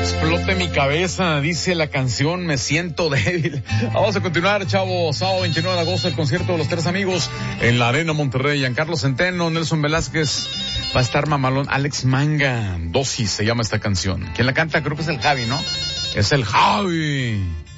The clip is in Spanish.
Explote mi cabeza, dice la canción, me siento débil. Vamos a continuar, chavos. Sábado 29 de agosto, el concierto de los Tres Amigos en la Arena Monterrey. Giancarlo Centeno, Nelson Velázquez, va a estar mamalón. Alex Manga, Dosis se llama esta canción. ¿Quién la canta? Creo que es el Javi, ¿no? Es el Javi.